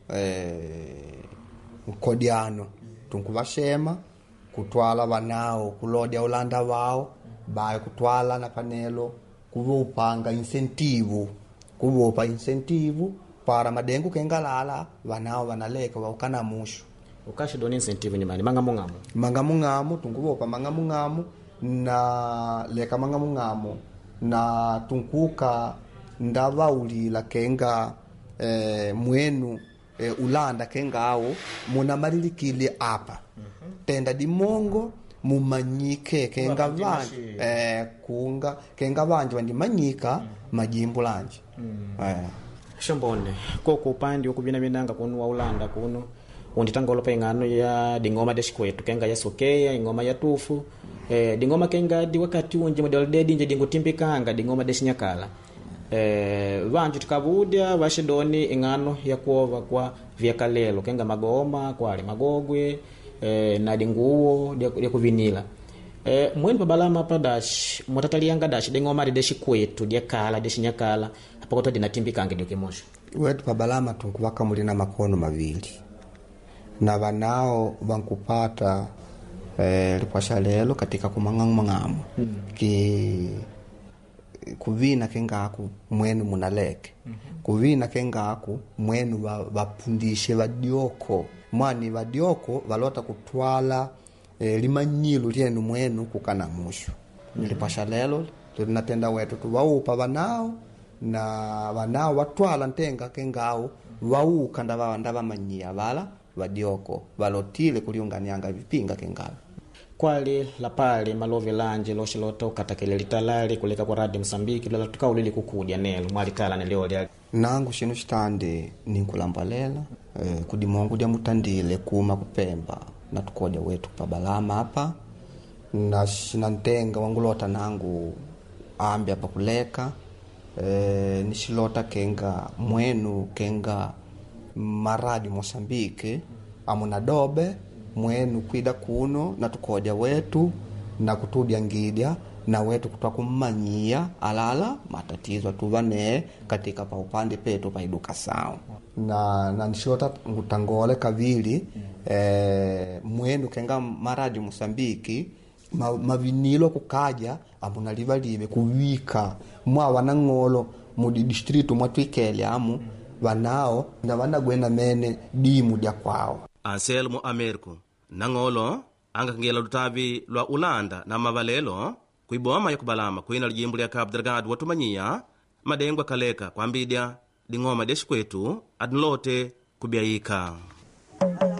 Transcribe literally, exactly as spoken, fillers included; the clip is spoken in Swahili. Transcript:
eh ukodiano tunkuvashema kutwala vanao kulodia ulanda wao bae kutwala na panelo kuvopanga incentivo kuvopa incentivo para madengo kengalala vanao vanaleka wakana mushu ukashi doni incentive ni mani mangamungamo mangamungamo tunkuvopa mangamungamo na leka mangamungamo na tunkuka ndavaulila kenga eh, mwenu eh, ulanda kengao munamalilikile apa mm-hmm. tenda dimongo mumanyike kenga vanje eh, kunga kenga vanje vandimanyika mm-hmm. majimbo lanje mm-hmm. eh. Shombone koko upandi ukubina binanga kunu wa ulanda kunu unditanga olopa ingano ya dingoma deshikwetu kenga ya sokeya ingoma ya tufu eh, dingoma kenga di wakati unje model dedi nje dingotimbikanga dingoma deshinyakala eh, vanju tukabudia vashidoni ingano ya kuova kwa vyakalelo kenga magoma kwale magogwe eh, na dinguo ya kuvinila eh, mwenu pabalama padash motatalianga dash dingoma deshikwetu dyakala deshinyakala apakoto dinatimbikanga dikemosho wetu pabalama tunkuvaka mulina makono mavili na vanao vankupata eh, lipasha lelo katika kumangangangamo mm. ki kuvina kengaku mwenu munaleke mm-hmm. kuvina kengaku mwenu vapundishe vadioko mwani vadioko valota kutwala eh, limanyilo lyenu mwenu kukana mushu mm-hmm. lipasha lelo tunatenda wetu tuvaupa vanao na vanao watwala ntenga kengao vauka ndava ndava manyia vala vadioko valotile kuliunganianga vipinga kengalo kwali la pale malove lanje loshilota ukatakele litalali kuleka kwa radio Msambiki lola tukaulili kukudia nelo mwali tala neleo lya nangu shinu shitande ninkulambalela eh, kudimongu dia mutandile kuma kupemba na tukodia wetu pabalama hapa na shinantenga wangulota nangu ambi hapa kuleka eh, nishilota kenga mwenu kenga maradi Mosambike amuna dobe mwenu kwida kuno na tukodia wetu na kutudia ngidia na wetu kutakumanyia alala matatizo tuvane katika pa upande petu pa iduka sao na na nishota ngutangole kavili eh, mwenu kenga maradi Mosambiki ma, mavinilo kukaja amuna livalive kuvika mwa wanangolo mu district mwa twikele amu vanao na vanagwena mene dimu dia kwao Anselmo Americo nangolo anga ngela lutavi lwa ulanda na mavalelo kuiboma yakubalama kuina lijimbo lya Cabo Delgado watumanyia madengwa kaleka kwambidya dingoma deshikwetu adlote kubyayika